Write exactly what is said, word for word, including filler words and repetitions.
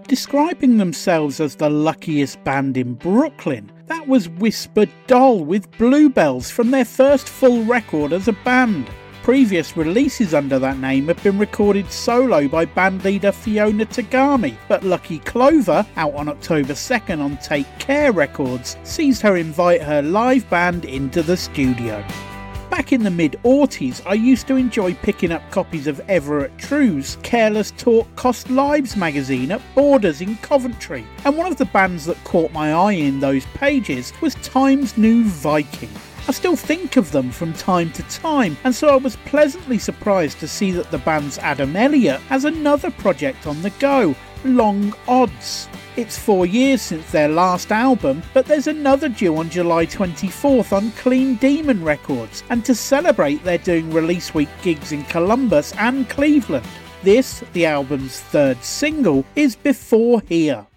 describing themselves as the luckiest band in Brooklyn. That was Whisper Doll with Bluebells from their first full record as a band. Previous releases under that name have been recorded solo by bandleader Fiona Tagami, but Lucky Clover, out on October second on Take Care Records, sees her invite her live band into the studio. Back in the mid-aughties, I used to enjoy picking up copies of Everett True's Careless Talk Cost Lives magazine at Borders in Coventry, and one of the bands that caught my eye in those pages was Time's New Viking. I still think of them from time to time, and so I was pleasantly surprised to see that the band's Adam Elliott has another project on the go, Long Odds. It's four years since their last album, but there's another due on July twenty-fourth on Clean Demon Records, and to celebrate they're doing release week gigs in Columbus and Cleveland. This, the album's third single, is Before Here.